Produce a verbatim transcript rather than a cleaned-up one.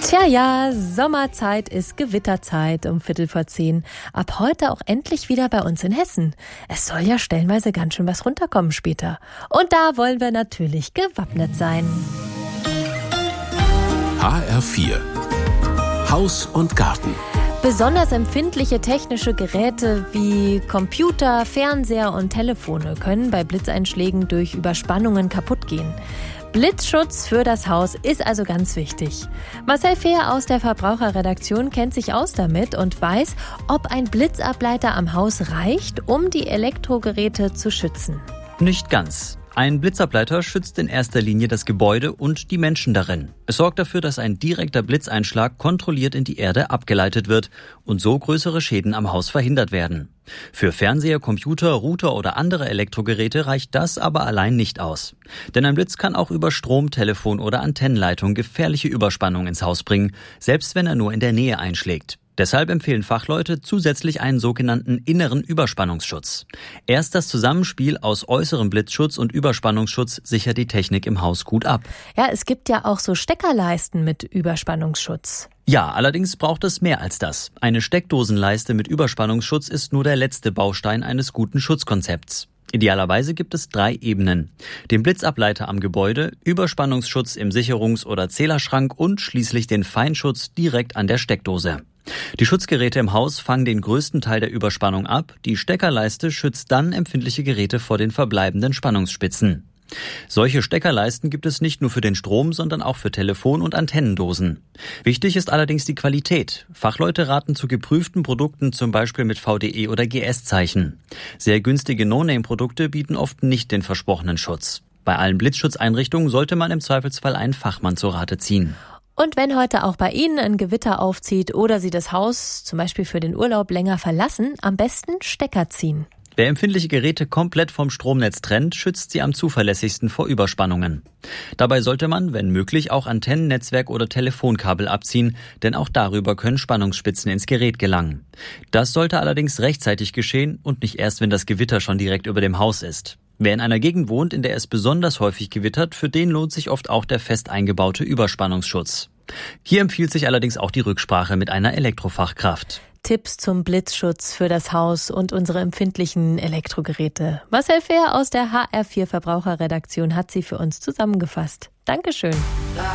Tja, ja, Sommerzeit ist Gewitterzeit um Viertel vor zehn. Ab heute auch endlich wieder bei uns in Hessen. Es soll ja stellenweise ganz schön was runterkommen später. Und da wollen wir natürlich gewappnet sein. H R vier Haus und Garten. Besonders empfindliche technische Geräte wie Computer, Fernseher und Telefone können bei Blitzeinschlägen durch Überspannungen kaputt gehen. Blitzschutz für das Haus ist also ganz wichtig. Marcel Fehr aus der Verbraucherredaktion kennt sich aus damit und weiß, ob ein Blitzableiter am Haus reicht, um die Elektrogeräte zu schützen. Nicht ganz. Ein Blitzableiter schützt in erster Linie das Gebäude und die Menschen darin. Es sorgt dafür, dass ein direkter Blitzeinschlag kontrolliert in die Erde abgeleitet wird und so größere Schäden am Haus verhindert werden. Für Fernseher, Computer, Router oder andere Elektrogeräte reicht das aber allein nicht aus. Denn ein Blitz kann auch über Strom, Telefon oder Antennenleitung gefährliche Überspannung ins Haus bringen, selbst wenn er nur in der Nähe einschlägt. Deshalb empfehlen Fachleute zusätzlich einen sogenannten inneren Überspannungsschutz. Erst das Zusammenspiel aus äußerem Blitzschutz und Überspannungsschutz sichert die Technik im Haus gut ab. Ja, es gibt ja auch so Steckerleisten mit Überspannungsschutz. Ja, allerdings braucht es mehr als das. Eine Steckdosenleiste mit Überspannungsschutz ist nur der letzte Baustein eines guten Schutzkonzepts. Idealerweise gibt es drei Ebenen. Den Blitzableiter am Gebäude, Überspannungsschutz im Sicherungs- oder Zählerschrank und schließlich den Feinschutz direkt an der Steckdose. Die Schutzgeräte im Haus fangen den größten Teil der Überspannung ab. Die Steckerleiste schützt dann empfindliche Geräte vor den verbleibenden Spannungsspitzen. Solche Steckerleisten gibt es nicht nur für den Strom, sondern auch für Telefon- und Antennendosen. Wichtig ist allerdings die Qualität. Fachleute raten zu geprüften Produkten, zum Beispiel mit V D E- oder G S-Zeichen. Sehr günstige No-Name-Produkte bieten oft nicht den versprochenen Schutz. Bei allen Blitzschutzeinrichtungen sollte man im Zweifelsfall einen Fachmann zu Rate ziehen. Und wenn heute auch bei Ihnen ein Gewitter aufzieht oder Sie das Haus zum Beispiel für den Urlaub länger verlassen, am besten Stecker ziehen. Wer empfindliche Geräte komplett vom Stromnetz trennt, schützt sie am zuverlässigsten vor Überspannungen. Dabei sollte man, wenn möglich, auch Antennen, Netzwerk oder Telefonkabel abziehen, denn auch darüber können Spannungsspitzen ins Gerät gelangen. Das sollte allerdings rechtzeitig geschehen und nicht erst, wenn das Gewitter schon direkt über dem Haus ist. Wer in einer Gegend wohnt, in der es besonders häufig gewittert, für den lohnt sich oft auch der fest eingebaute Überspannungsschutz. Hier empfiehlt sich allerdings auch die Rücksprache mit einer Elektrofachkraft. Tipps zum Blitzschutz für das Haus und unsere empfindlichen Elektrogeräte. Marcel Fehr aus der H R vier Verbraucherredaktion hat sie für uns zusammengefasst. Dankeschön.